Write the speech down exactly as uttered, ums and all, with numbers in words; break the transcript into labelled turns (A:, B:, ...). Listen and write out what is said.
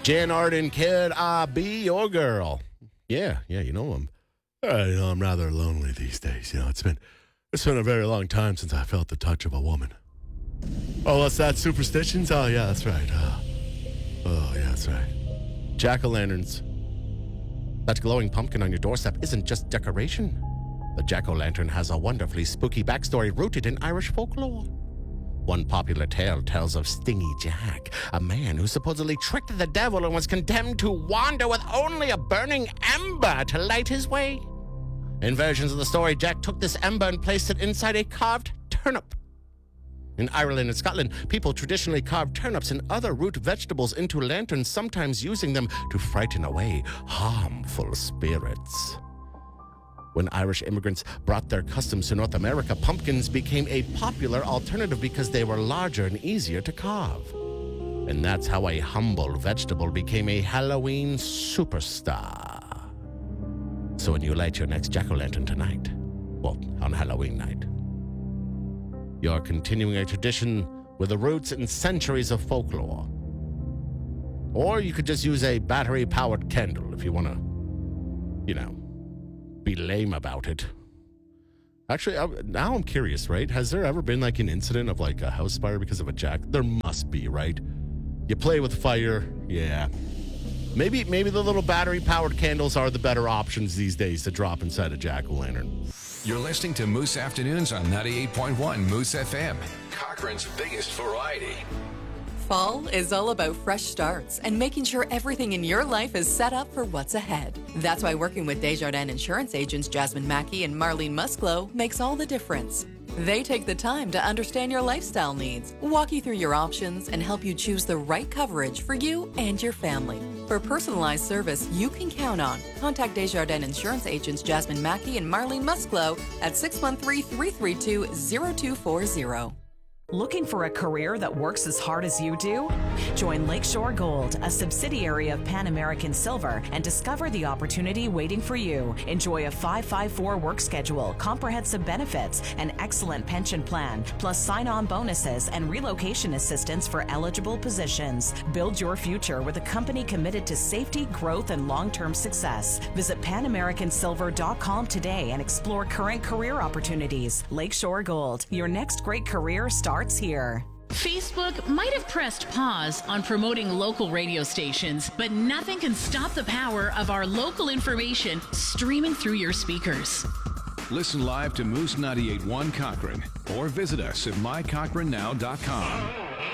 A: Jan Arden, Could I Be Your Girl? Yeah, yeah, you know him. Uh, you know, I'm rather lonely these days. You know, it's been it's been a very long time since I felt the touch of a woman. Oh, what's that? Superstitions? Oh, yeah, that's right. Uh, oh, yeah, that's right. Jack-o'-lanterns. That glowing pumpkin on your doorstep isn't just decoration. The jack-o'-lantern has a wonderfully spooky backstory rooted in Irish folklore. One popular tale tells of Stingy Jack, a man who supposedly tricked the devil and was condemned to wander with only a burning ember to light his way. In versions of the story, Jack took this ember and placed it inside a carved turnip. In Ireland and Scotland, people traditionally carved turnips and other root vegetables into lanterns, sometimes using them to frighten away harmful spirits. When Irish immigrants brought their customs to North America, pumpkins became a popular alternative because they were larger and easier to carve. And that's how a humble vegetable became a Halloween superstar. So when you light your next jack-o'-lantern tonight, well, on Halloween night, you're continuing a tradition with the roots and centuries of folklore. Or you could just use a battery-powered candle if you want to, you know, be lame about it. Actually, I, now I'm curious, right? Has there ever been like an incident of like a house fire because of a jack? There must be, right? You play with fire, yeah. Maybe maybe the little battery-powered candles are the better options these days to drop inside a jack-o'-lantern.
B: You're listening to Moose Afternoons on ninety-eight point one Moose F M, Cochrane's biggest variety.
C: Fall is all about fresh starts and making sure everything in your life is set up for what's ahead. That's why working with Desjardins insurance agents Jasmine Mackey and Marlene Musclo makes all the difference. They take the time to understand your lifestyle needs, walk you through your options, and help you choose the right coverage for you and your family. For personalized service you can count on, contact Desjardins insurance agents Jasmine Mackey and Marlene Musclo at six one three, three three two, zero two four zero.
D: Looking for a career that works as hard as you do? Join Lakeshore Gold, a subsidiary of Pan American Silver, and discover the opportunity waiting for you. Enjoy a five five four work schedule, comprehensive benefits, an excellent pension plan, plus sign-on bonuses and relocation assistance for eligible positions. Build your future with a company committed to safety, growth, and long-term success. Visit pan american silver dot com today and explore current career opportunities. Lakeshore Gold, your next great career starts here.
E: Facebook might have pressed pause on promoting local radio stations, but nothing can stop the power of our local information streaming through your speakers.
B: Listen live to Moose ninety-eight point one Cochrane or visit us at my cochrane now dot com.